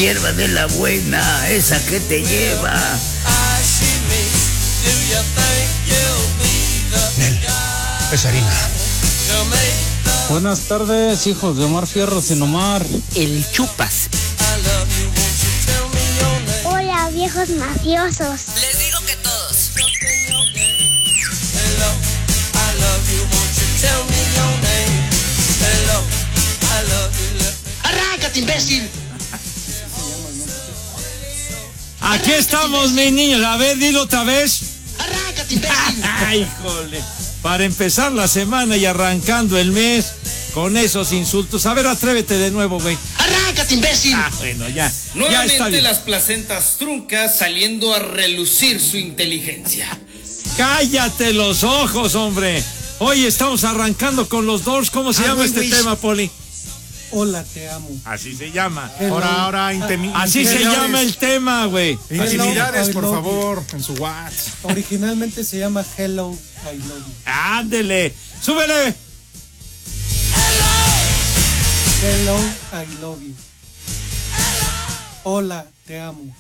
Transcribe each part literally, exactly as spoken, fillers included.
hierba de la buena, esa que te lleva. Nel, es harina. Buenas tardes, hijos de Omar Fierro sin Omar. El chupas. Hola, viejos mafiosos. Les digo que todos. ¡Arráncate, imbécil! Aquí estamos, mis niños. A ver, dilo otra vez. ¡Arráncate, imbécil! ¡Ay, híjole! Para empezar la semana y arrancando el mes con esos insultos. A ver, atrévete de nuevo, güey. ¡Arráncate, imbécil! Ah, bueno, ya. Nuevamente ya está bien. las placentas truncas saliendo a relucir su inteligencia. Cállate los ojos, hombre. Hoy estamos arrancando con los Doors. ¿Cómo se Ah, llama güey, este güey. tema, Poli? Hola, te amo. Así se llama. Ahora, ahora, intimi- Así se intimidades. llama el tema, güey. Intimidades, I por love favor, en su WhatsApp. Originalmente se llama Hello, I Love You. Ándele. Súbele. Hello, I Love You. Hola, te amo.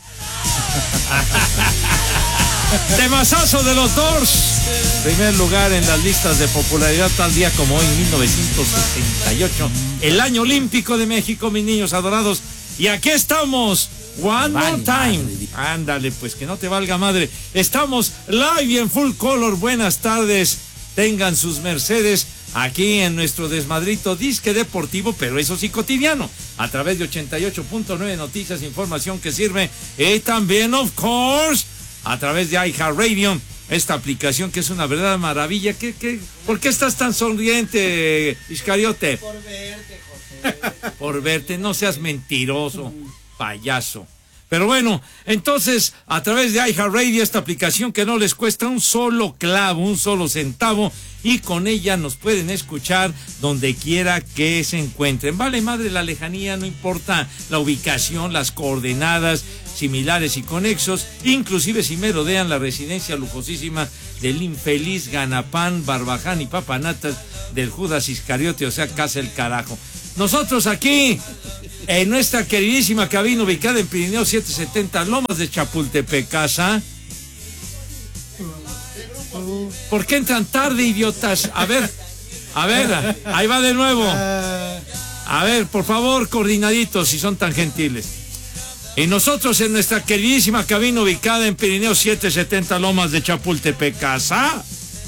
Temazazo de los Doors. Primer lugar en las listas de popularidad tal día como hoy, mil novecientos sesenta y ocho. El año olímpico de México, mis niños adorados. Y aquí estamos. One more time. Ándale, pues que no te valga madre. Estamos live y en full color. Buenas tardes. Tengan sus mercedes aquí en nuestro desmadrito disque deportivo, pero eso sí cotidiano. A través de ochenta y ocho punto nueve Noticias, información que sirve. Y también, of course, a través de iHeartRadio, esta aplicación que es una verdadera maravilla. ¿Qué, qué? ¿Por qué estás tan sonriente, Iscariote? Por verte, José. Por verte, no seas mentiroso, payaso. Pero bueno, entonces, a través de iHeartRadio, esta aplicación que no les cuesta un solo clavo, un solo centavo, y con ella nos pueden escuchar donde quiera que se encuentren. Vale madre la lejanía, no importa la ubicación, las coordenadas similares y conexos, inclusive si merodean la residencia lujosísima del infeliz Ganapán, Barbaján y Papanatas del Judas Iscariote, o sea, casa el carajo. Nosotros aquí, en nuestra queridísima cabina ubicada en Pirineo setecientos setenta, Lomas de Chapultepec, casa. ¿Por qué entran tarde, idiotas? A ver, a ver, ahí va de nuevo. A ver, por favor, coordinaditos, si son tan gentiles. Y nosotros en nuestra queridísima cabina ubicada en Pirineo setecientos setenta, Lomas de Chapultepec, casa.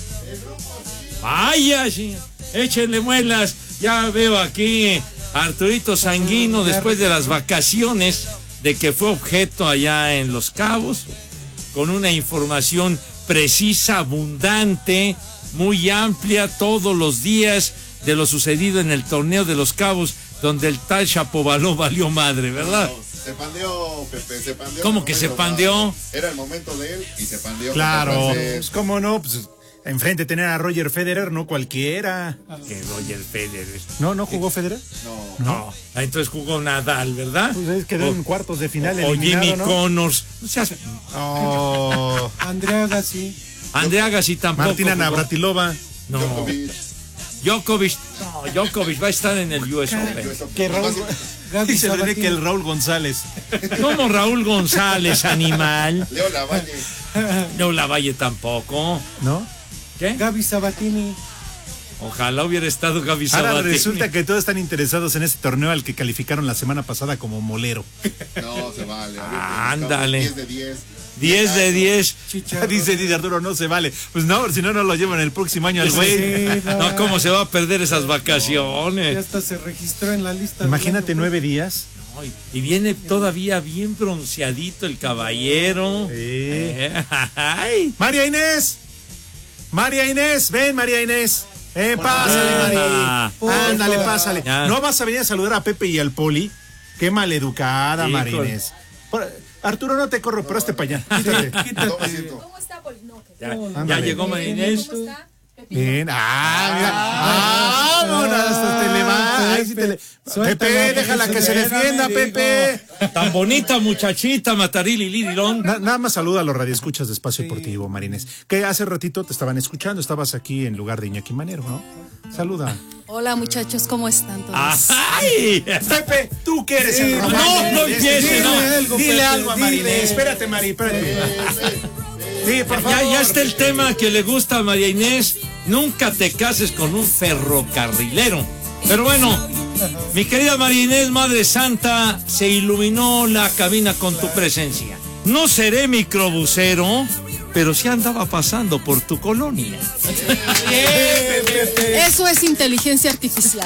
Vaya, sí, échenle muelas. Ya veo aquí a Arturito Sanguino después de las vacaciones, de que fue objeto allá en Los Cabos, con una información precisa, abundante, muy amplia, todos los días de lo sucedido en el torneo de Los Cabos, donde el tal Chapovaló valió madre, ¿verdad? No, se pandeó, Pepe, se pandeó. ¿Cómo que se pandeó? Era el momento de él y se pandeó. Claro, Entonces, pues, cómo no, pues enfrente tener a Roger Federer, no cualquiera. Que Roger Federer. ¿No, no jugó Federer? no. No, entonces jugó Nadal, ¿verdad? Pues es quedó en cuartos de final O eliminado, Jimmy ¿no? Connors. O sea, Oh, Andrea Gassi. Andrea Agassi tampoco. Martina jugó. Navratilova. No. Djokovic. Djokovic. No, Djokovic va a estar en el U S Open. Que Raúl, Gaby dice René Sabatini. que el Raúl González. Como Raúl González, animal. Leo Lavalle. No, Lavalle tampoco. ¿No? ¿Qué? Gaby Sabatini. Ojalá hubiera estado Gaby Ahora Sabatini. resulta que todos están interesados en ese torneo al que calificaron la semana pasada como molero. No, se vale. Ándale. diez de diez. diez de diez. Chicharro. Dice Didier Arturo, no se vale. Pues no, si no, no lo llevan el próximo año al güey. Sí, No, ¿cómo se va a perder esas Ya vacaciones? hasta se registró en la lista. Imagínate nueve días. Ay, y viene todavía bien bronceadito el caballero. Sí. Eh, ay. María Inés. María Inés, ven María Inés. Eh, pásale, Ah. María. Ándale, pásale. Ya. ¿No vas a venir a saludar a Pepe y al Poli? Qué maleducada, Híjole. María Inés. Por- Arturo, no te corro, pero hazte para allá. Quítate. No me siento. ¿Cómo está, Poli? No, que- Ya, ya Ándale. llegó María Inés. ¿Cómo está? Bien. Ah, mira. Vámonos, hasta te le va. Ahí sí te le- Suéltala, Pepe, déjala que que se se vea, defienda, me Pepe. Tan bonita muchachita, Matarili Lirilón. Na- nada más saluda a los radioescuchas de Espacio Deportivo, Marines. Que hace ratito te estaban escuchando, estabas aquí en lugar de Iñaki Manero, ¿no? Saluda. Hola, muchachos, ¿cómo están todos? ¡Ay! Pepe, tú que eres el No, romántico no de este empiece, no, algo, Dile Pepe, algo a dile. Marinés. Espérate, Mari, espérate. Sí, por favor. Ya, ya está el tema que le gusta a María Inés. Nunca te cases con un ferrocarrilero. Pero bueno, mi querida María Inés, Madre Santa, se iluminó la cabina con tu presencia. No seré microbusero, pero sí andaba pasando por tu colonia. Eso es inteligencia artificial.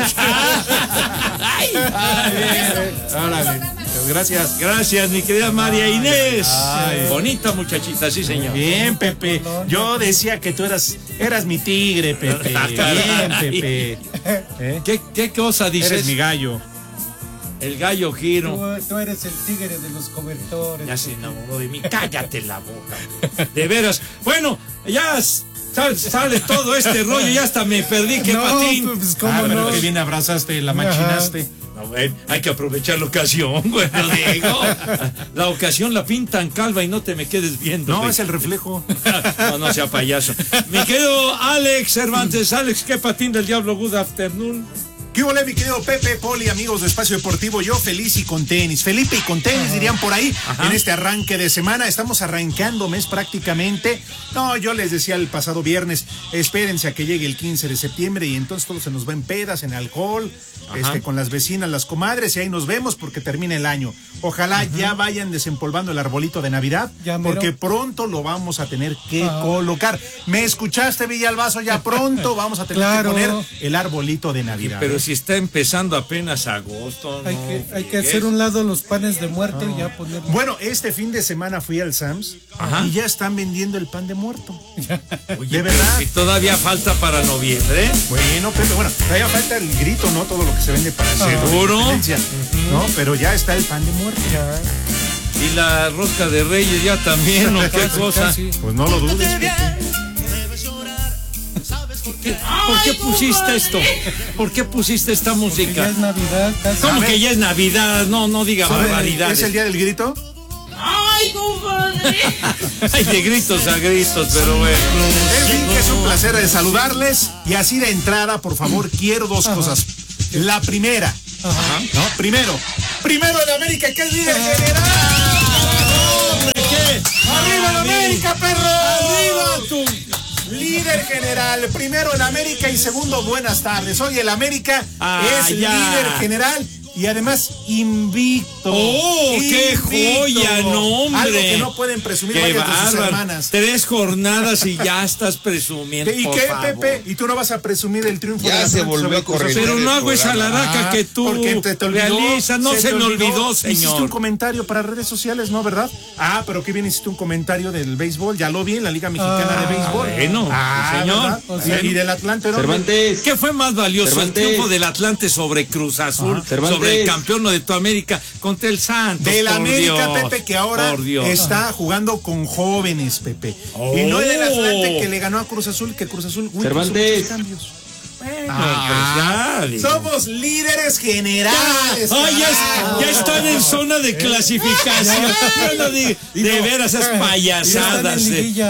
Órale. Gracias. Gracias, mi querida María Inés. Ay. Bonita muchachita, sí, señor. Bien, Pepe. Yo decía que tú eras, eras mi tigre, Pepe. Bien, Pepe. ¿Eh? ¿Qué, ¿Qué cosa dices? Eres mi gallo. El gallo Giro. Tú, tú eres el tigre de los cobertores. Ya se enamoró de mí. Cállate la boca. De veras. Bueno, ya sale, sale todo este rollo. Ya hasta me perdí. ¿Qué No, patín? pues, ¿cómo Ah, pero no? que bien abrazaste, la machinaste. No, ven, hay que aprovechar la ocasión, güey, lo digo. La ocasión la pintan calva y no te me quedes viendo. No, güey. es el reflejo. No, no sea payaso. Mi querido Alex Cervantes. Alex, ¿qué patín del diablo? Good afternoon. ¿Qué hubo, mi querido Pepe, Poli, amigos de Espacio Deportivo? Yo feliz y con tenis. Felipe y con tenis, dirían por ahí. Ajá. En este arranque de semana. Estamos arrancando mes prácticamente. No, yo les decía el pasado viernes, espérense a que llegue el quince de septiembre y entonces todo se nos va en pedas, en alcohol, este, con las vecinas, las comadres, y ahí nos vemos porque termina el año. Ojalá Ajá. ya vayan desempolvando el arbolito de Navidad, ya, porque pronto lo vamos a tener que ah. colocar. ¿Me escuchaste, Villalbazo? Ya pronto vamos a tener claro. que poner el arbolito de Navidad. Pero si está empezando apenas agosto, hay no, que, hay que hacer un lado los panes de muerto no. y ya ponerlo. Bueno, este fin de semana fui al Sam's Ajá. y ya están vendiendo el pan de muerto. Oye, de verdad. Y todavía falta para noviembre. Bueno, Pepe, bueno, todavía falta el grito, ¿no? Todo lo que se vende para el ¿Seguro? Uh-huh. No, pero ya está el pan de muerto. Ya. Y la rosca de Reyes ya también, ¿o qué cosa? Pues no lo dudes, Pepe. ¿Por qué pusiste esto? ¿Por qué pusiste esta música? Porque ya es Navidad. Casi. ¿Cómo que ya es Navidad? No, no diga barbaridades. ¿Es el día del grito? ¡Ay, compadre! Hay de gritos a gritos, pero bueno. En fin, que es un placer de saludarles. Y así de entrada, por favor, quiero dos Ajá. cosas. La primera. Ajá. ¿No? Primero. Primero el América, que es líder general. ¡Hombre, qué! ¡Arriba el América, perro! ¡Arriba tú! Líder general, primero el América y segundo, buenas tardes. Hoy el América ah, es ya. líder general y además invicto. ¡Oh, invicto. qué joya, no, hombre! Algo que no pueden presumir varias de sus hermanas. Tres jornadas y ya estás presumiendo. ¿Y qué, favor. Pepe? ¿Y tú no vas a presumir el triunfo? Ya de la se volvió a correr. Pero no hago esa laraca ah, que tú porque te, te olvidó, realizas. No se, se me olvidó, olvidó, señor. Hiciste un comentario para redes sociales, ¿no, verdad? Ah, pero qué bien hiciste un comentario del béisbol. Ya lo vi en la Liga Mexicana ah, de Béisbol. Bueno, ah, señor. O sea, y del Atlante, ¿no? Cervantes. ¿Qué fue más valioso? Cervantes. El triunfo del Atlante sobre Cruz Azul, Ajá. sobre el campeón de tu América contra el Santos. Del América, Dios, Pepe, que ahora está jugando con jóvenes, Pepe. Oh. Y no del Atlante que le ganó a Cruz Azul, que Cruz Azul Cervantes. cambios. Bueno, ah, pues ya, somos líderes generales. Ah, ya, es, ya están en zona de clasificación. No, de, de veras esas payasadas.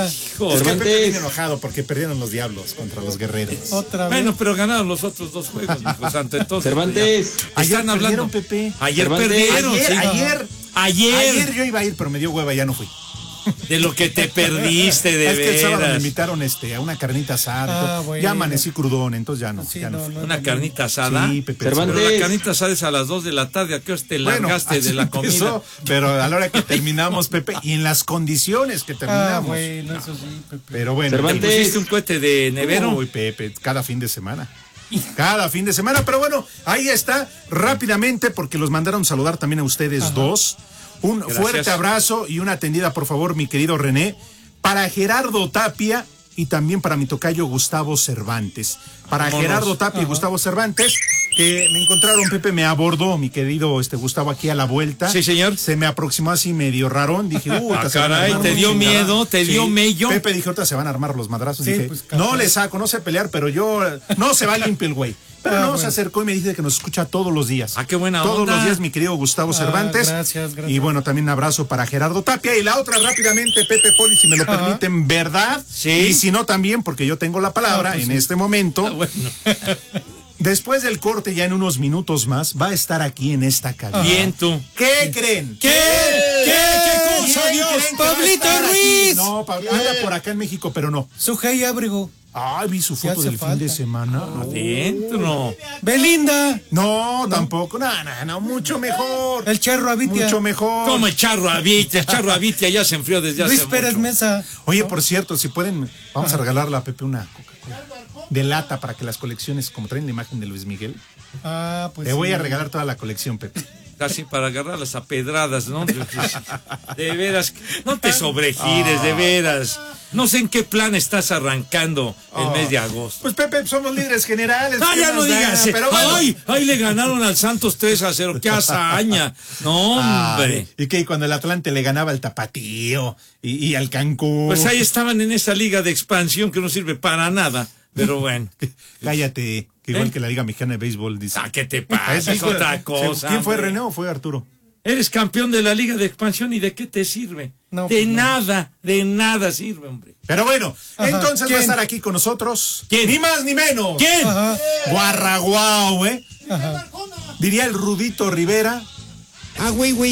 Es que Pepe viene enojado porque perdieron los Diablos contra los Guerreros. Otra bueno, pero ganaron los otros dos juegos, hijo santo. Entonces, Cervantes. Ya, ayer están hablando. Pepe. Ayer Cervantes. perdieron. Ayer, sí. ayer, ayer. Ayer yo iba a ir, pero me dio hueva, ya no fui. De lo que te perdiste, de es veras. Es que el sábado me invitaron este, a una carnita asada. Ah, bueno. Ya amanecí crudón, entonces ya no. Sí, ya no, no, no ¿Una carnita asada? Sí, Pepe. Pero la carnita asada es a las dos de la tarde. ¿A qué hora te bueno, largaste de la comida? Empezó, pero a la hora que terminamos, Pepe, y en las condiciones que terminamos. Ah, bueno, eso sí, Pepe. Pero bueno. ¿Te pusiste un cohete de nevero? Uy, Pepe, cada fin de semana. Cada fin de semana, pero bueno, ahí está, rápidamente, porque los mandaron saludar también a ustedes Ajá. dos. Un Gracias. fuerte abrazo y una atendida, por favor, mi querido René, para Gerardo Tapia y también para mi tocayo Gustavo Cervantes. Para Vámonos. Gerardo Tapia Ajá. y Gustavo Cervantes, que me encontraron, Pepe me abordó, mi querido este Gustavo, aquí a la vuelta. Sí, señor. Se me aproximó así medio rarón, dije, uy, ah, caray, te dio miedo, te sí. dio mello. Pepe dijo, ahorita se van a armar los madrazos. Sí, dije, pues, no le saco, no sé pelear, pero yo, no se va limpio el güey. Pero ah, no, bueno. se acercó y me dice que nos escucha todos los días. Ah, qué buena Todos onda. los días, mi querido Gustavo ah, Cervantes. Gracias, gracias. Y bueno, también un abrazo para Gerardo Tapia. Y la otra rápidamente, Pepe Poli, si me lo Ajá. permiten, ¿verdad? Sí. Y si no también, porque yo tengo la palabra ah, pues en sí. este momento. Ah, bueno. Después del corte, ya en unos minutos más, va a estar aquí en esta cabina. Bien tú. ¿Qué creen? ¿Qué? ¿Qué? ¿Qué cosa, ¿Quién Dios? creen que va a Pablito estar aquí? Ruiz. No, Pablo, anda por acá en México, pero no. Sujei Abrigo. Ay, vi su ¿Qué foto hace del falta? fin de semana. Adentro. Belinda. No, tampoco. No, no, no, mucho mejor. El Charro Avitia. Mucho mejor. Como el Charro Avitia. El Charro Avitia ya se enfrió desde hace Luis Pérez mucho. Mesa. Oye, por cierto, si pueden, vamos a regalarle a Pepe una Coca-Cola de lata para que las colecciones, como traen la imagen de Luis Miguel, Ah, pues te voy sí. a regalar toda la colección, Pepe. Casi para agarrarlas a pedradas, ¿no? De veras, no te sobregires, de veras. No sé en qué plan estás arrancando el mes de agosto. Pues Pepe, somos líderes generales. Ah, ¿qué ya no más da? digas. Pero bueno. Ay, ay, le ganaron al Santos tres a cero. ¡Qué hazaña! No, hombre. Ay, y que cuando el Atlante le ganaba al Tapatío y, y al Cancún. Pues ahí estaban en esa liga de expansión que no sirve para nada. Pero bueno. Cállate, que igual ¿Eh? que la Liga Mexicana de Béisbol dice. Ah, ¿qué te Ah, pasa? ese Es hijo de- otra cosa. ¿Quién fue, hombre. René o fue Arturo? Eres campeón de la liga de expansión y ¿de qué te sirve? No, de pues no. nada, de nada sirve, hombre. Pero bueno, Ajá. entonces va a ¿Quién? estar aquí con nosotros. ¿Quién? Ni más ni menos. ¿Quién? Ajá. Guarraguao, ¿eh? Ajá. Diría el Rudito Rivera. Ah, güey, güey.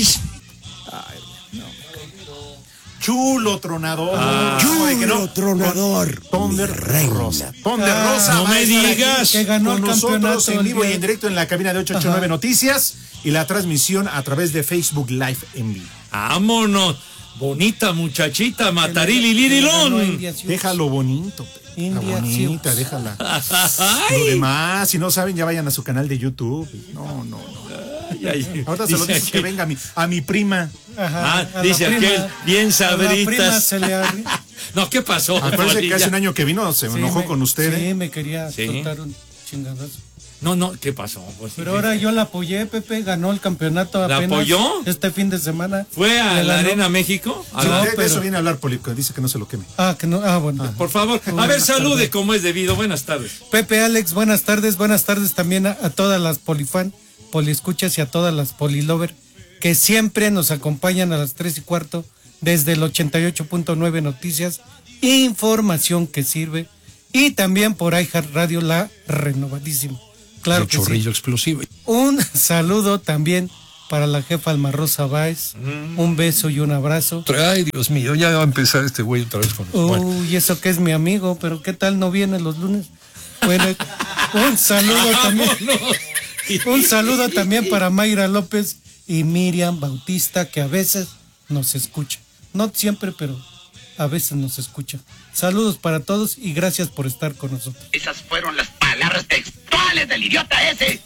Chulo tronador. Ah. Chulo Oye, que no, tronador. Thunder Mi reina. Rosa. Thunder Ah, Rosa. no va a me estar aquí digas. Que ganó con el nosotros campeonato en el vivo y día- en directo en la cabina de ochocientos ochenta y nueve Ajá. Noticias y la transmisión a través de Facebook Live en vivo. Vámonos. Bonita muchachita, Matarili Ganó Lirilón. India Sioux. Déjalo bonito, Pepe. La India bonita, Sioux. déjala. Ay, Lo demás, si no saben, ya vayan a su canal de YouTube. No, no, no. ay, ay. Ahorita se lo Dice dices que aquel- venga a mi, a mi prima. Ajá, Ah, a la dice prima- aquel, bien a la prima sabritas. se le arri- No, ¿qué pasó? Acuérdense que Polilla? hace un año que vino, se Sí, enojó me- con usted. Sí, ¿eh? me quería Sí. soltar un chingadazo. No, no, ¿qué pasó? Pues, Pero ahora yo la apoyé, Pepe, ganó el campeonato ¿La apenas apoyó? este fin de semana. ¿Fue a Le la ganó. Arena México? A Sí, la- de, de pero- eso viene a hablar Polico, dice que no se lo queme. Ah, que no, ah, bueno. Por favor, a ver, Buenas salude tardes. como es debido. Buenas tardes. Pepe, Alex, buenas tardes, buenas tardes también a, a todas las polifan, poliescuchas y a todas las polilover que siempre nos acompañan a las tres y cuarto desde el ochenta y ocho punto nueve Noticias, información que sirve, y también por iHeart Radio, la renovadísima. Claro que sí. explosivo. Un saludo también para la jefa Alma Rosa Báez, un beso y un abrazo. Ay, Dios mío, ya va a empezar este güey otra vez con Uy, bueno. eso que es mi amigo, pero ¿qué tal no viene los lunes? Bueno, un saludo también. Un saludo también para Mayra López y Miriam Bautista, que a veces nos escucha. No siempre, pero a veces nos escucha. Saludos para todos y gracias por estar con nosotros. Esas fueron las palabras textuales del idiota ese.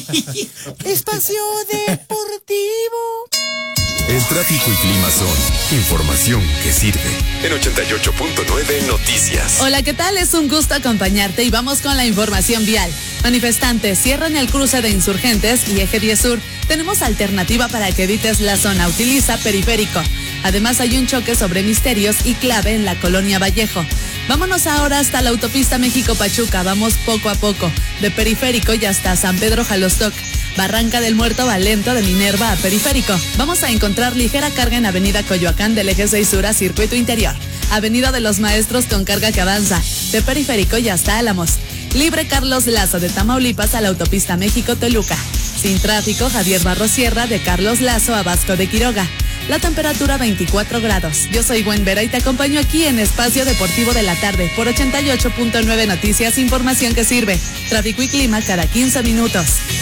Espacio Deportivo. El tráfico y clima son información que sirve. En ochenta y ocho punto nueve Noticias. Hola, ¿qué tal? Es un gusto acompañarte y vamos con la información vial. Manifestantes cierran el cruce de Insurgentes y Eje diez Sur. Tenemos alternativa para que evites la zona. Utiliza periférico. Además hay un choque sobre Misterios y Clave en la colonia Vallejo. Vámonos ahora hasta la autopista México-Pachuca. Vamos poco a poco. De periférico y hasta San Pedro Jalostoc. Barranca del Muerto va lento de Minerva a periférico. Vamos a encontrar ligera carga en Avenida Coyoacán del Eje seis Sur a Circuito Interior. Avenida de los Maestros con carga que avanza. De periférico y hasta Álamos. Libre Carlos Lazo de Tamaulipas a la autopista México-Toluca. Sin tráfico, Javier Barros Sierra de Carlos Lazo a Vasco de Quiroga. La temperatura veinticuatro grados. Yo soy Gwen Vera y te acompaño aquí en Espacio Deportivo de la Tarde por ochenta y ocho punto nueve Noticias, información que sirve. Tráfico y clima cada quince minutos.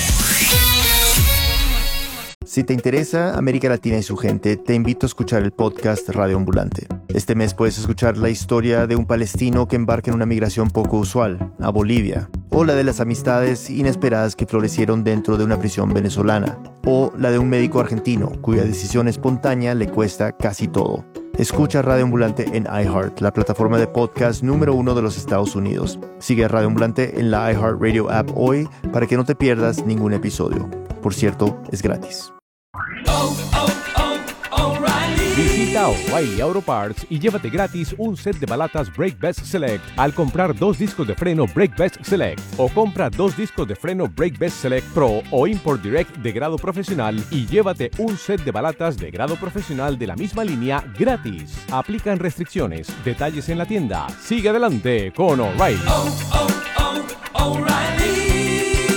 Si te interesa América Latina y su gente, te invito a escuchar el podcast Radio Ambulante. Este mes puedes escuchar la historia de un palestino que embarca en una migración poco usual, a Bolivia, o la de las amistades inesperadas que florecieron dentro de una prisión venezolana, o la de un médico argentino cuya decisión espontánea le cuesta casi todo. Escucha Radio Ambulante en iHeart, la plataforma de podcast número uno de los Estados Unidos. Sigue a Radio Ambulante en la iHeart Radio app hoy para que no te pierdas ningún episodio. Por cierto, es gratis. Visita O'Reilly Auto Parts y llévate gratis un set de balatas Brake Best Select al comprar dos discos de freno Brake Best Select, o compra dos discos de freno Brake Best Select Pro o Import Direct de grado profesional y llévate un set de balatas de grado profesional de la misma línea gratis. Aplican restricciones. Detalles en la tienda. Sigue adelante con O'Reilly. Oh, oh, oh, O'Reilly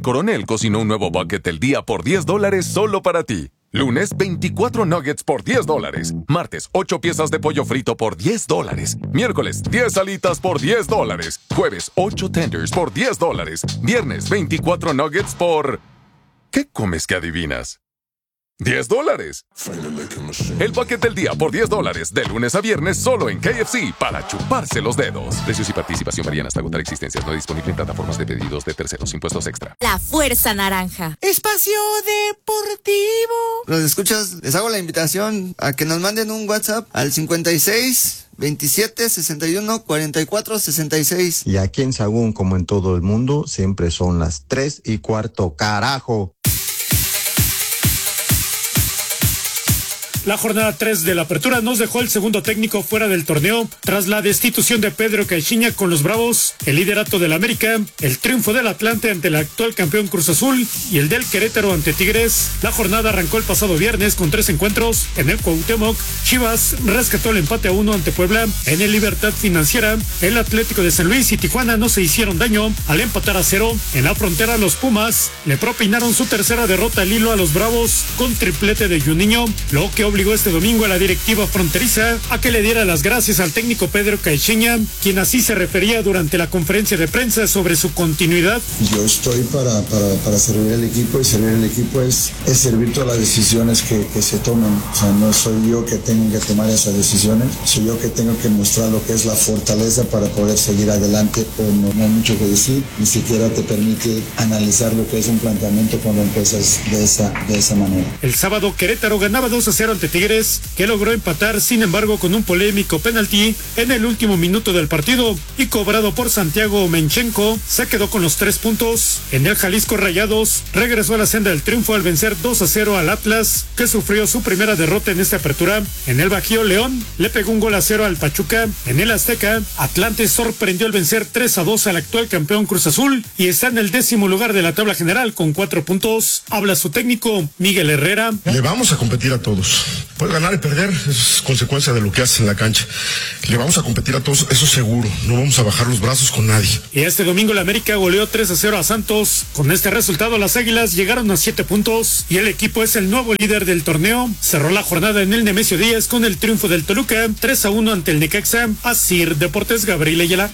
El Coronel cocinó un nuevo bucket del día por diez dólares solo para ti. Lunes, veinticuatro nuggets por diez dólares. Martes, ocho piezas de pollo frito por diez dólares. Miércoles, diez alitas por diez dólares. Jueves, ocho tenders por diez dólares. Viernes, veinticuatro nuggets por... ¿Qué comes que adivinas? diez dólares. El bucket del día por diez dólares. De lunes a viernes solo en K F C para chuparse los dedos. Precios y participación varían hasta agotar existencias. No disponible en plataformas de pedidos de terceros. Impuestos extra. La Fuerza Naranja. Espacio Deportivo. Los escuchas, les hago la invitación a que nos manden un WhatsApp al cincuenta y seis, veintisiete, sesenta y uno, cuarenta y cuatro, sesenta y seis. Y aquí en Sagún, como en todo el mundo, siempre son las tres y cuarto, carajo. La jornada tres de la apertura nos dejó el segundo técnico fuera del torneo tras la destitución de Pedro Caixinha con los Bravos, el liderato del América, el triunfo del Atlante ante el actual campeón Cruz Azul y el del Querétaro ante Tigres. La jornada arrancó el pasado viernes con tres encuentros. En el Cuauhtémoc, Chivas rescató el empate a uno ante Puebla. En el Libertad Financiera, el Atlético de San Luis y Tijuana no se hicieron daño al empatar a cero. En la frontera, los Pumas le propinaron su tercera derrota al hilo a los Bravos con triplete de Juninho, lo que obligó este domingo a la directiva fronteriza a que le diera las gracias al técnico Pedro Caixinha, quien así se refería durante la conferencia de prensa sobre su continuidad. Yo estoy para, para, para servir al equipo, y servir al equipo es, es servir todas las decisiones que, que se tomen. O sea, no soy yo que tengo que tomar esas decisiones, soy yo que tengo que mostrar lo que es la fortaleza para poder seguir adelante. Pero no, no hay mucho que decir, ni siquiera te permite analizar lo que es un planteamiento cuando empiezas de esa, de esa manera. El sábado Querétaro ganaba dos a cero ante Tigres, que logró empatar, sin embargo, con un polémico penalti en el último minuto del partido y cobrado por Santiago Menchenko, se quedó con los tres puntos. En el Jalisco, Rayados regresó a la senda del triunfo al vencer dos a cero al Atlas, que sufrió su primera derrota en esta apertura. En el Bajío, León le pegó un gol a cero al Pachuca. En el Azteca, Atlante sorprendió al vencer tres a dos al actual campeón Cruz Azul y está en el décimo lugar de la tabla general con cuatro puntos. Habla su técnico Miguel Herrera. Le vamos a competir a todos. Puede ganar y perder, es consecuencia de lo que haces en la cancha. Le vamos a competir a todos, eso seguro. No vamos a bajar los brazos con nadie. Y este domingo la América goleó tres a cero a Santos. Con este resultado las Águilas llegaron a siete puntos y el equipo es el nuevo líder del torneo. Cerró la jornada en el Nemesio Díaz con el triunfo del Toluca, tres a uno ante el Necaxa. Asir Deportes, Gabriel Ayala.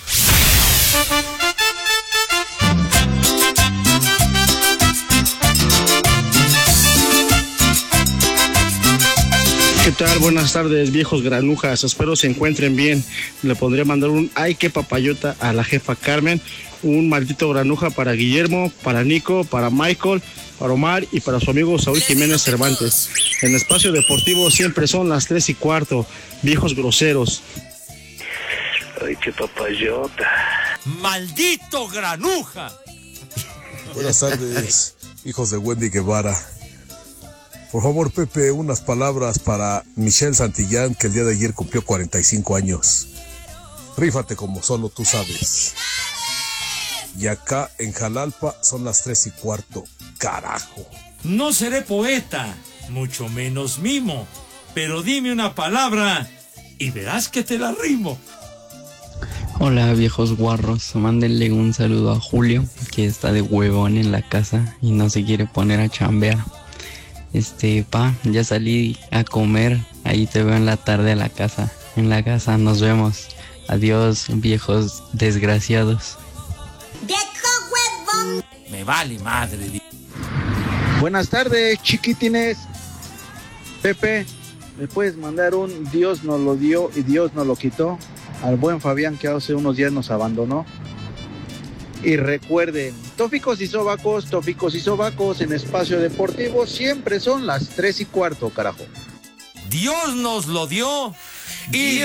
¿Qué tal? Buenas tardes, viejos granujas. Espero se encuentren bien. Le podría mandar un ay qué papayota a la jefa Carmen. Un maldito granuja para Guillermo, para Nico, para Michael, para Omar y para su amigo Saúl Jiménez Cervantes. En Espacio Deportivo siempre son las tres y cuarto. Viejos groseros. Ay qué papayota. ¡Maldito granuja! Buenas tardes, hijos de Wendy Guevara. Por favor, Pepe, unas palabras para Michelle Santillán, que el día de ayer cumplió cuarenta y cinco años. Rífate como solo tú sabes. Y acá en Jalalpa son las tres y cuarto. Carajo. No seré poeta, mucho menos mimo, pero dime una palabra y verás que te la rimo. Hola, viejos guarros. Mándenle un saludo a Julio, que está de huevón en la casa y no se quiere poner a chambear. Este, pa, ya salí a comer, ahí te veo en la tarde a la casa. En la casa nos vemos. Adiós, viejos desgraciados. ¡Viejo huevón! Me vale madre. Buenas tardes, chiquitines. Pepe, ¿me puedes mandar un Dios nos lo dio y Dios nos lo quitó? Al buen Fabián, que hace unos días nos abandonó. Y recuerden, tóficos y sobacos, tóficos y sobacos en Espacio Deportivo siempre son las tres y cuarto, carajo. Dios nos lo dio y